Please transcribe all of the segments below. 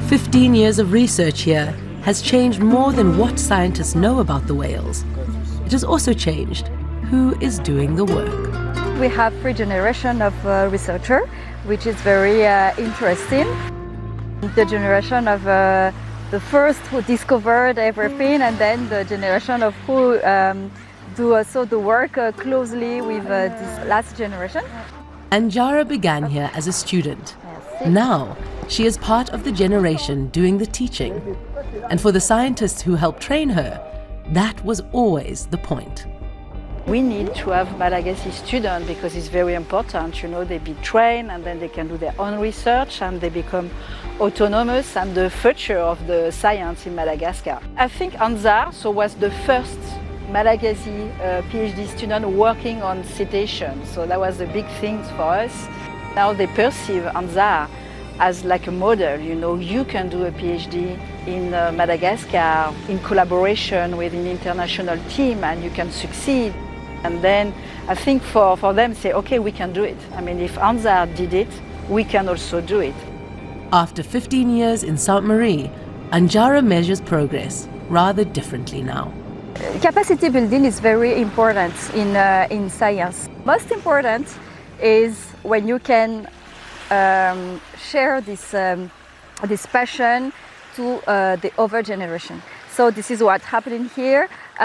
15 years of research here has changed more than what scientists know about the whales. It has also changed who is doing the work. We have 3 generations of researchers, which is very interesting. The generation of the first who discovered everything, and then the generation of who do also the work closely with this last generation. Anjara began here as a student. Now, she is part of the generation doing the teaching. And for the scientists who helped train her, that was always the point. We need to have Malagasy students because it's very important. You know, they be trained and then they can do their own research and they become autonomous and the future of the science in Madagascar. I think Anzar was the first Malagasy PhD student working on cetacean. So that was a big thing for us. Now they perceive Anzar as like a model. You know, you can do a PhD in Madagascar in collaboration with an international team and you can succeed. And then I think for them say, okay, we can do it. I mean, if Anzar did it, we can also do it. After 15 years in Sainte-Marie, Anjara measures progress rather differently now. Capacity building is very important in science. Most important is when you can share this passion to the other generation. So this is what's happening here.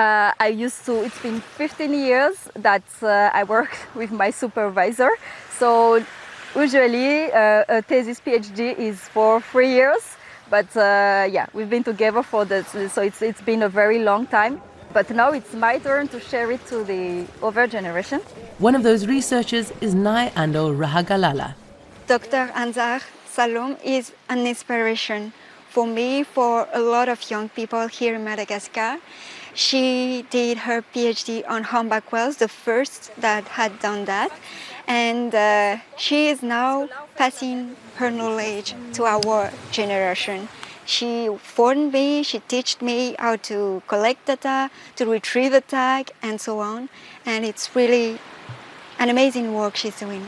It's been 15 years that I work with my supervisor. So usually a thesis PhD is for 3 years, but yeah, we've been together for this, so it's been a very long time. But now it's my turn to share it to the other generation. One of those researchers is Nai Ando Rahagalala. Dr. Anzar Salom is an inspiration for me, for a lot of young people here in Madagascar. She did her PhD on humpback whales, the first that had done that. And she is now passing her knowledge to our generation. She formed me, she taught me how to collect data, to retrieve the tag, and so on. And it's really an amazing work she's doing.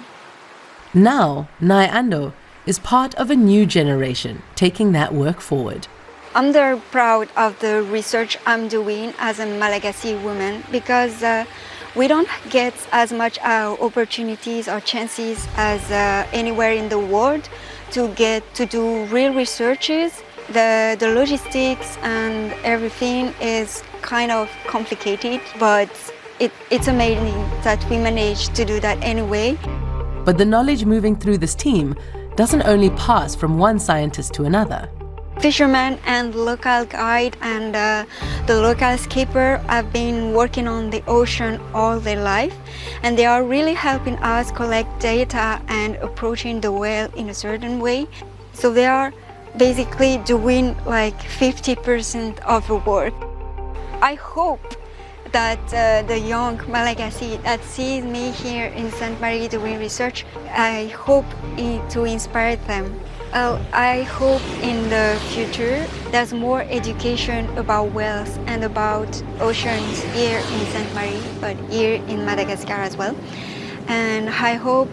Now, Nai Ando is part of a new generation taking that work forward. I'm very proud of the research I'm doing as a Malagasy woman because we don't get as much opportunities or chances as anywhere in the world to get to do real researches. The logistics and everything is kind of complicated, but it's amazing that we managed to do that anyway. But the knowledge moving through this team doesn't only pass from one scientist to another. Fishermen and local guide and the local skipper have been working on the ocean all their life, and they are really helping us collect data and approaching the whale in a certain way. So they are basically doing like 50% of the work. I hope that the young Malagasy that sees me here in Sainte-Marie doing research, I hope to inspire them. I hope in the future there's more education about whales and about oceans here in Sainte-Marie, but here in Madagascar as well. And I hope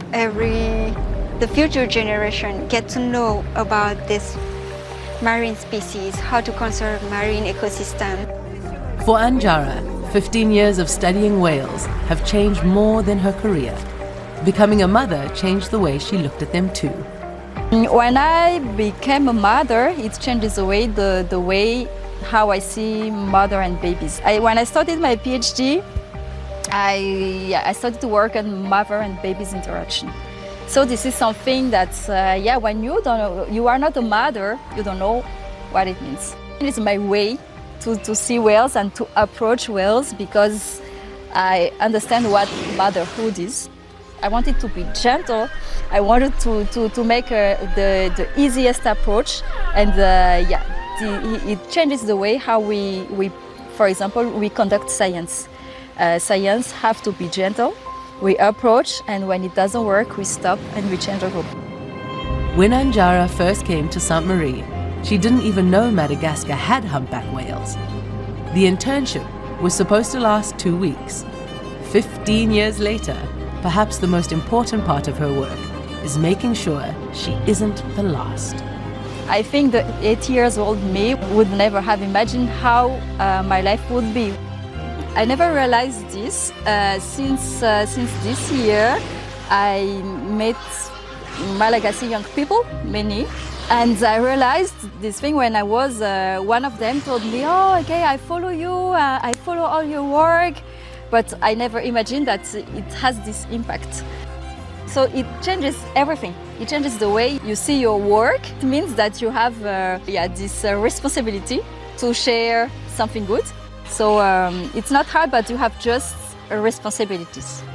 the future generation get to know about this marine species, how to conserve marine ecosystem. For Anjara, 15 years of studying whales have changed more than her career. Becoming a mother changed the way she looked at them too. When I became a mother, it changes the way how I see mother and babies. When I started my PhD, I started to work on mother and babies interaction. So this is something that, when you are not a mother, you don't know what it means. It's my way to see whales and to approach whales because I understand what motherhood is. I wanted to be gentle. I wanted to make the easiest approach, and it changes the way how we, for example, we conduct science. Science have to be gentle. We approach, and when it doesn't work, we stop and we change our route. When Anjara first came to Sainte-Marie, she didn't even know Madagascar had humpback whales. The internship was supposed to last 2 weeks. 15 years later, perhaps the most important part of her work is making sure she isn't the last. I think the 8 years old me would never have imagined how my life would be. I never realized this since this year. I met Malagasy young people, many, and I realized this thing when I was, one of them told me, oh, okay, I follow you, I follow all your work, but I never imagined that it has this impact. So it changes everything. It changes the way you see your work. It means that you have this responsibility to share something good. So it's not hard, but you have just responsibilities.